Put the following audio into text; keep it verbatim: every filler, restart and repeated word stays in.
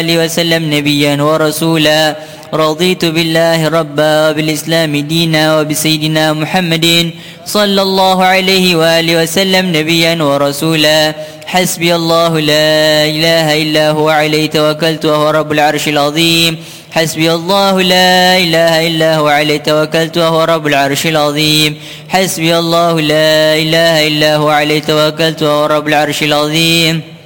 وآله وسلم نبيا ورسولا. رضيت بالله ربا وبالإسلام دينا وبسيدنا محمد صلى الله عليه وآله وسلم نبيا ورسولا. حسبي الله لا إله إلا هو عليه توكلت وهو رب العرش العظيم. حسبي الله لا إله إلا هو عليه توكلت وهو رب العرش العظيم. حسبي الله لا إله إلا هو عليه توكلت وهو رب العرش العظيم.